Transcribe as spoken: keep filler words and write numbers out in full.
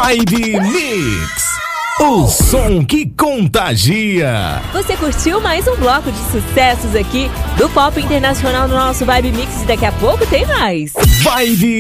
Vibe Mix, o som que contagia. Você curtiu mais um bloco de sucessos aqui do Pop Internacional no nosso Vibe Mix e daqui a pouco tem mais. Vibe